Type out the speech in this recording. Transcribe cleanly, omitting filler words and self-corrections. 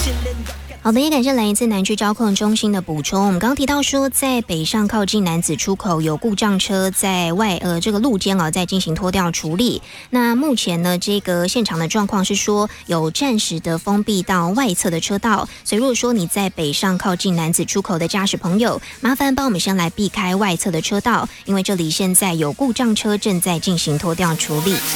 好的，也感谢来自南区交控中心的补充。我们刚刚提到说，在北上靠近楠梓出口有故障车在这个路肩在进行拖吊处理。那目前呢，这个现场的状况是说有暂时的封闭到外侧的车道，所以如果说你在北上靠近楠梓出口的驾驶朋友，麻烦帮我们先来避开外侧的车道，因为这里现在有故障车正在进行拖吊处理。